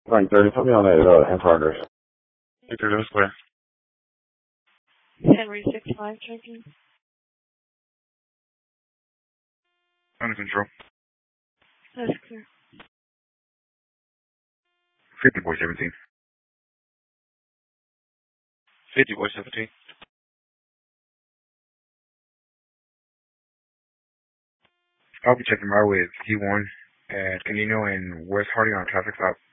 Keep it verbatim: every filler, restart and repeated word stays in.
nine thirty, put me on that uh, in progress. Victor, that's clear. Henry six five checking. Under control. That's clear. fifty boy seventeen. fifty boy seventeen. I'll be checking my way at T one at Canino and West Hardy on traffic stop.